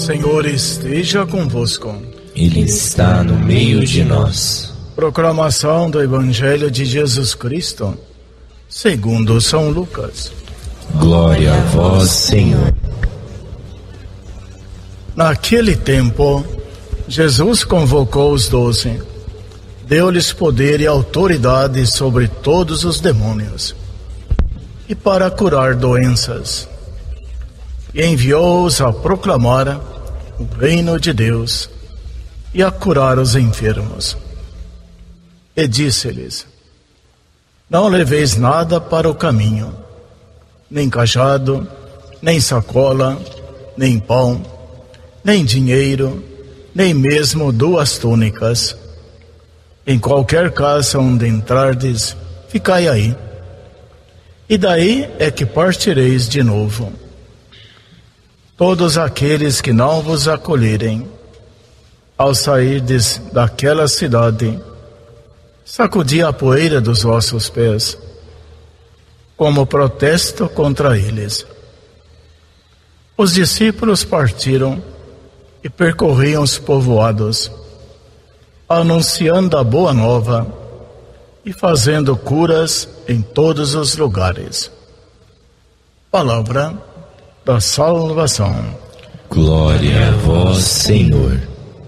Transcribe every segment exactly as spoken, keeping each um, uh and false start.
Senhor esteja convosco. Ele está no meio de nós. Proclamação do Evangelho de Jesus Cristo, segundo São Lucas. Glória a vós, Senhor. Naquele tempo, Jesus convocou os doze, deu-lhes poder e autoridade sobre todos os demônios, e para curar doenças, e enviou-os a proclamar o reino de Deus e a curar os enfermos. E disse-lhes: não leveis nada para o caminho, nem cajado, nem sacola, nem pão, nem dinheiro, nem mesmo duas túnicas. Em qualquer casa onde entrardes, ficai aí. E daí é que partireis de novo. Todos aqueles que não vos acolherem, ao sairdes daquela cidade, sacudi a poeira dos vossos pés, como protesto contra eles. Os discípulos partiram e percorriam os povoados, anunciando a boa nova e fazendo curas em todos os lugares. Palavra da salvação. Glória a vós, Senhor.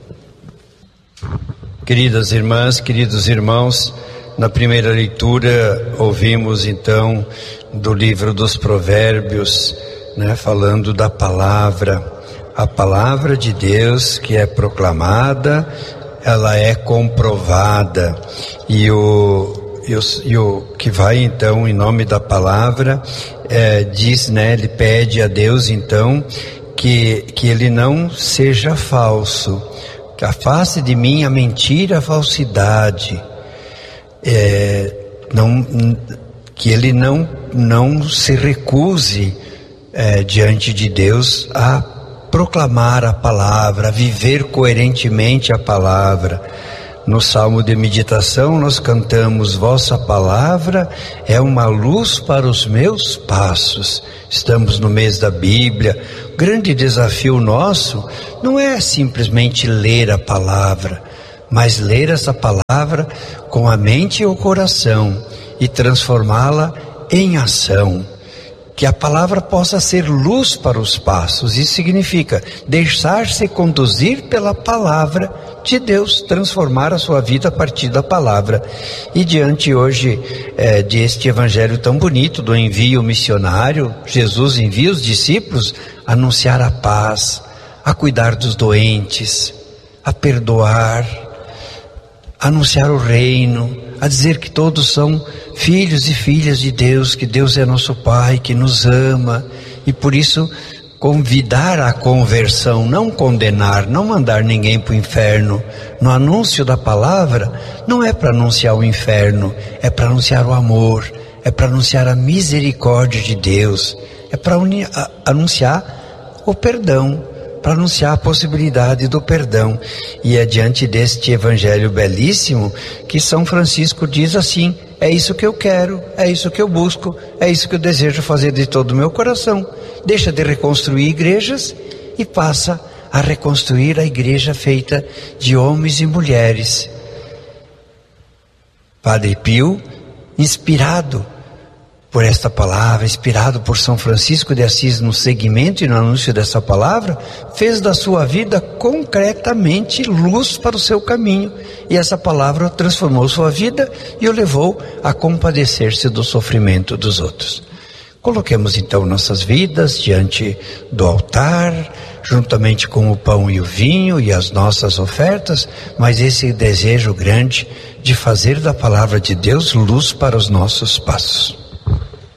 Queridas irmãs, queridos irmãos, na primeira leitura ouvimos então do livro dos Provérbios, né, falando da palavra, a palavra de Deus que é proclamada, ela é comprovada, e o, e o, e o que vai então em nome da palavra, é, diz, né, ele pede a Deus então que, que ele não seja falso, que afaste de mim a mentira, a falsidade, é, não, que ele não, não se recuse é, diante de Deus a proclamar a palavra, a viver coerentemente a palavra. No Salmo de Meditação nós cantamos: vossa palavra é uma luz para os meus passos. Estamos no mês da Bíblia. O grande desafio nosso não é simplesmente ler a palavra, mas ler essa palavra com a mente e o coração e transformá-la em ação. Que a palavra possa ser luz para os passos. Isso significa deixar-se conduzir pela palavra de Deus, transformar a sua vida a partir da palavra. E diante hoje é, deste evangelho tão bonito do envio missionário, Jesus envia os discípulos a anunciar a paz, a cuidar dos doentes, a perdoar, a anunciar o reino, a dizer que todos são filhos e filhas de Deus, que Deus é nosso Pai, que nos ama, e por isso convidar à conversão, não condenar, não mandar ninguém para o inferno. No anúncio da palavra, não é para anunciar o inferno, é para anunciar o amor, é para anunciar a misericórdia de Deus, é para anunciar o perdão, para anunciar a possibilidade do perdão. E é diante deste evangelho belíssimo que São Francisco diz assim: é isso que eu quero, é isso que eu busco, é isso que eu desejo fazer de todo o meu coração. Deixa de reconstruir igrejas e passa a reconstruir a igreja feita de homens e mulheres. Padre Pio, inspirado por esta palavra, inspirado por São Francisco de Assis no segmento e no anúncio dessa palavra, fez da sua vida concretamente luz para o seu caminho, e essa palavra transformou sua vida e o levou a compadecer-se do sofrimento dos outros. Coloquemos então nossas vidas diante do altar, juntamente com o pão e o vinho e as nossas ofertas, mas esse desejo grande de fazer da palavra de Deus luz para os nossos passos.